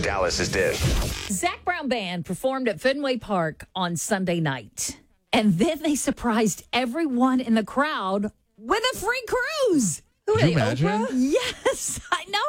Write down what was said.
Dallas is dead. Zac Brown Band performed at Fenway Park on Sunday night. And then they surprised everyone in the crowd with a free cruise. Could you imagine? Yes, I know.